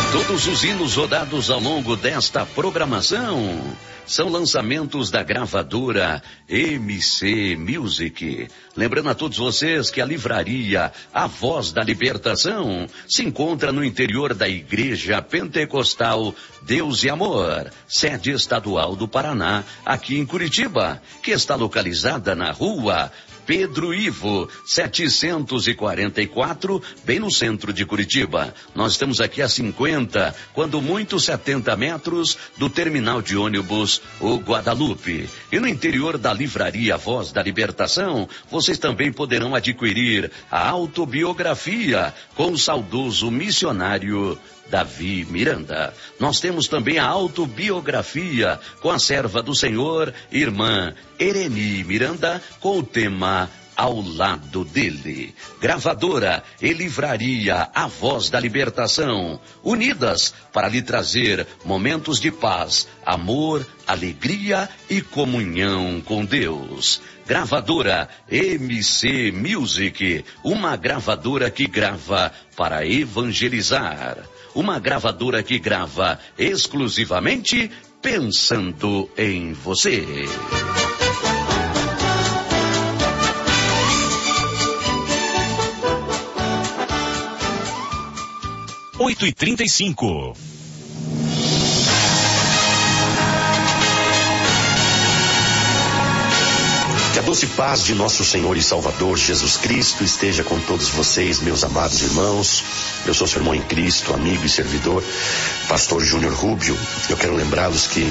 Todos os hinos rodados ao longo desta programação são lançamentos da gravadora MC Music. Lembrando a todos vocês que a livraria A Voz da Libertação se encontra no interior da Igreja Pentecostal Deus e Amor, sede estadual do Paraná, aqui em Curitiba, que está localizada na rua Pedro Ivo, 744, bem no centro de Curitiba. Nós estamos aqui a 50, quando muito 70 metros do terminal de ônibus O Guadalupe. E no interior da livraria Voz da Libertação, vocês também poderão adquirir a autobiografia com o saudoso missionário Davi Miranda. Nós temos também a autobiografia com a serva do Senhor, irmã Ereni Miranda, com o tema Ao Lado Dele. Gravadora e livraria A Voz da Libertação, unidas para lhe trazer momentos de paz, amor, alegria e comunhão com Deus. Gravadora MC Music, uma gravadora que grava para evangelizar. Uma gravadora que grava exclusivamente pensando em você. Oito e 35. Que a doce paz de nosso Senhor e Salvador Jesus Cristo esteja com todos vocês, meus amados irmãos. Eu sou seu irmão em Cristo, amigo e servidor, pastor Júnior Rubio. Eu quero lembrá-los que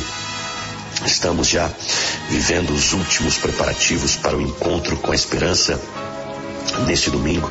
estamos já vivendo os últimos preparativos para o encontro com a esperança neste domingo.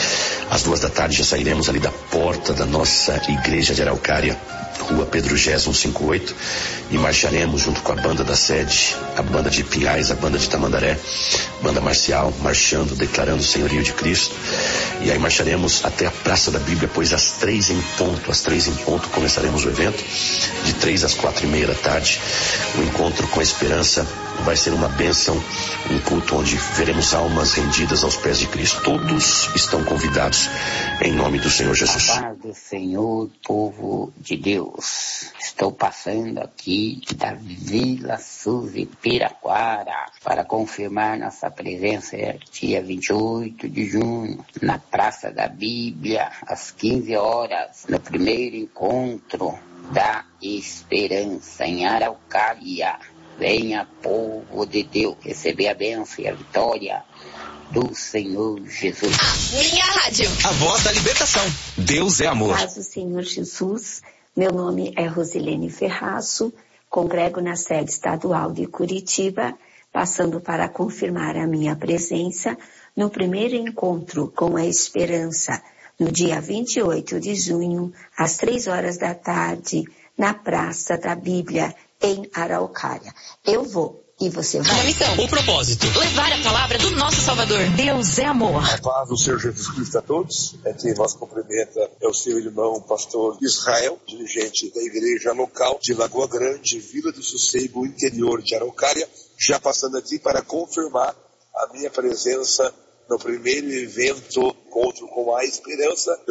Às 14h já sairemos ali da porta da nossa igreja de Araucária, Rua Pedro Gésimo 58, e marcharemos junto com a banda da sede, a banda de Pinhais, a banda de Tamandaré, banda marcial, marchando, declarando o senhorio de Cristo. E aí marcharemos até a Praça da Bíblia, pois às 3h em ponto, começaremos o evento, de 3 às 4h30 da tarde. O encontro com a esperança vai ser uma bênção, um culto onde veremos almas rendidas aos pés de Cristo. Todos estão convidados em nome do Senhor Jesus. A paz do Senhor, povo de Deus. Estou passando aqui da Vila Suzy Piraquara para confirmar nossa presença dia 28 de junho na Praça da Bíblia às 15 horas, no primeiro encontro da Esperança em Araucária. Venha, povo de Deus, receber a bênção e a vitória do Senhor Jesus. Minha rádio. A Voz da Libertação. Deus é amor. Paz do Senhor Jesus. Meu nome é Rosilene Ferraço, congrego na sede estadual de Curitiba, passando para confirmar a minha presença no primeiro encontro com a esperança, no dia 28 de junho, às 3 horas da tarde, na Praça da Bíblia, em Araucária. Eu vou. E você vai? Uma missão. O propósito. Levar a palavra do nosso Salvador. Deus é amor. A paz do Senhor Jesus Cristo a todos. Quem nós cumprimenta é o seu irmão, pastor Israel, dirigente da igreja local de Lagoa Grande, Vila do Sossego, interior de Araucária. Já passando aqui para confirmar a minha presença no primeiro evento, encontro com a esperança.